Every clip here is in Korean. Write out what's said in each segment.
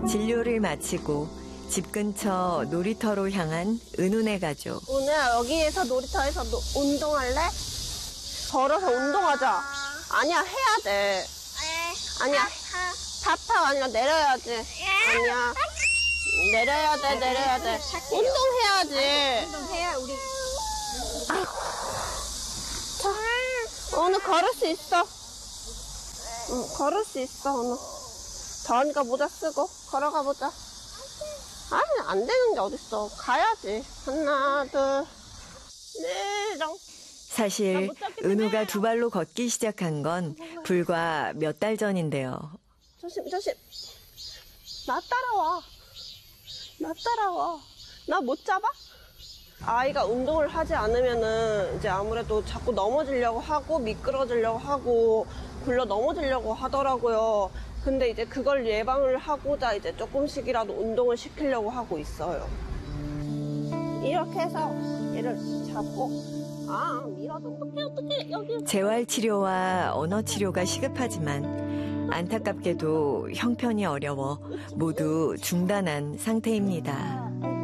진료를 마치고 집 근처 놀이터로 향한 은훈의 가족. 오늘 여기에서 놀이터에서 운동할래? 걸어서 운동하자. 아니야, 해야 돼. 아니야, 타파가 아니라 내려야지. 아니야, 내려야 돼. 운동해야지. 운동해야 우리. 자, 오늘 걸을 수 있어. 응, 걸을 수 있어, 오늘. 더우니까 모자 쓰고 걸어가 보자. 아니, 안 되는 게 어딨어. 가야지. 하나, 둘, 넷, 사실 은우가 두 발로 걷기 시작한 건 불과 몇 달 전인데요. 조심. 나 따라와. 나 못 잡아? 아이가 운동을 하지 않으면은 이제 아무래도 자꾸 넘어지려고 하고 미끄러지려고 하고 굴러 넘어지려고 하더라고요. 근데 이제 그걸 예방을 하고자 이제 조금씩이라도 운동을 시키려고 하고 있어요. 이렇게 해서 얘를 잡고 밀어도 어떡해 여기. 재활치료와 언어치료가 시급하지만 안타깝게도 형편이 어려워 모두 중단한 상태입니다.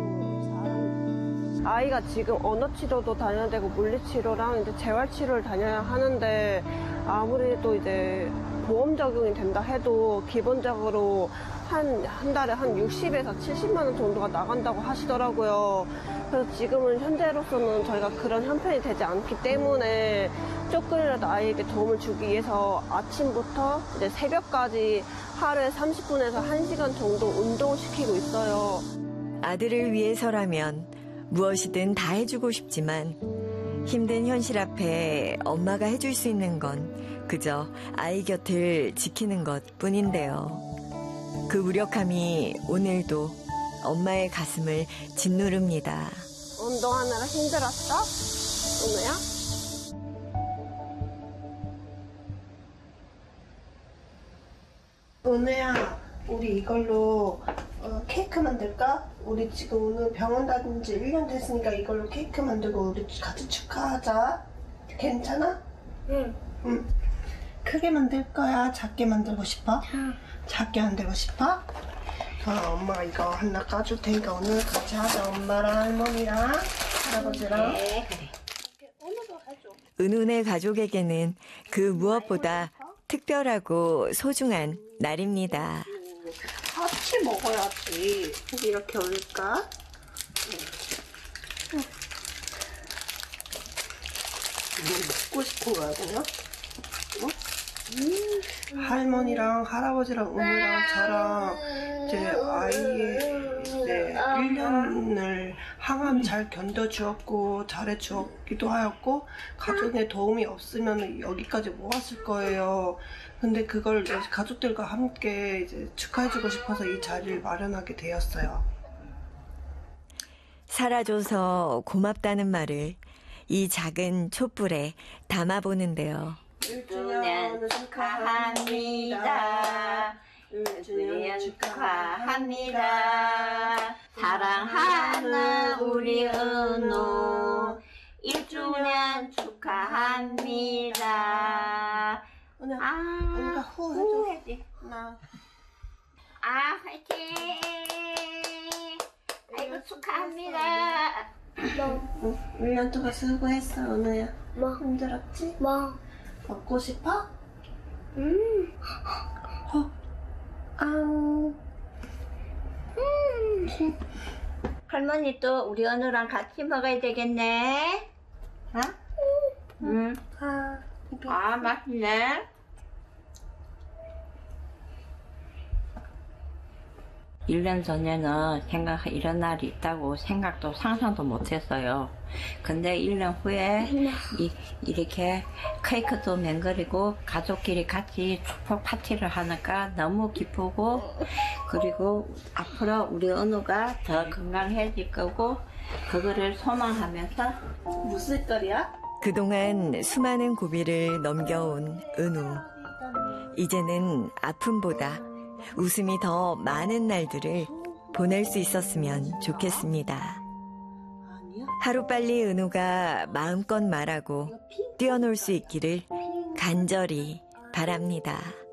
아이가 지금 언어치료도 다녀야 되고 물리치료랑 이제 재활치료를 다녀야 하는데 아무래도 이제 보험 적용이 된다 해도 기본적으로 한 달에 한 60에서 70만 원 정도가 나간다고 하시더라고요. 그래서 지금은 현재로서는 저희가 그런 형편이 되지 않기 때문에 조금이라도 아이에게 도움을 주기 위해서 아침부터 이제 새벽까지 하루에 30분에서 1시간 정도 운동을 시키고 있어요. 아들을 위해서라면 무엇이든 다 해주고 싶지만 힘든 현실 앞에 엄마가 해줄 수 있는 건 그저 아이 곁을 지키는 것 뿐인데요. 그 무력함이 오늘도 엄마의 가슴을 짓누릅니다. 운동하느라 힘들었어? 은우야, 우리 이걸로 케이크 만들까? 우리 지금 오늘 병원 다닌 지 1년 됐으니까 이걸로 케이크 만들고 우리 같이 축하하자. 괜찮아? 응. 크게 만들 거야? 작게 만들고 싶어? 작게 만들고 싶어? 엄마가 이거 하나 까줄 테니까 오늘 같이 하자. 엄마랑 할머니랑 할아버지랑. 네, 그래. 오늘도 해줘. 은훈의 가족에게는 그 무엇보다 특별하고 소중한 날입니다. 같이 먹어야지. 이렇게 올릴까? 먹고 싶은 거야, 그냥? 할머니랑 할아버지랑 은우랑 저랑 이제 아이의 이제 1년을 항암 잘 견뎌주었고 잘해주었기도 하였고 가족의 도움이 없으면 여기까지 못 왔을 거예요. 근데 그걸 이제 가족들과 함께 이제 축하해주고 싶어서 이 자리를 마련하게 되었어요. 살아줘서 고맙다는 말을 이 작은 촛불에 담아보는데요. 1주년 축하합니다. 1주년 축하합니다. 사랑하는 우리 은우 1주년 축하합니다. 은우가 후 해줘. 하나. 화이팅! 아이고 축하합니다. 1년 동안 수고했어, 은우야. 힘들었지? 먹고 싶어? 할머니도 우리 은우랑 같이 먹어야 되겠네. 맛있네. 1년 전에는 이런 날이 있다고 생각도 상상도 못했어요. 근데 1년 후에 이렇게 케이크도 맹그리고 가족끼리 같이 축복 파티를 하니까 너무 기쁘고, 그리고 앞으로 우리 은우가 더 건강해질 거고 그거를 소망하면서. 무슨 거리야? 그동안 수많은 고비를 넘겨온 은우. 이제는 아픔보다 웃음이 더 많은 날들을 보낼 수 있었으면 좋겠습니다. 하루빨리 은우가 마음껏 말하고 뛰어놀 수 있기를 간절히 바랍니다.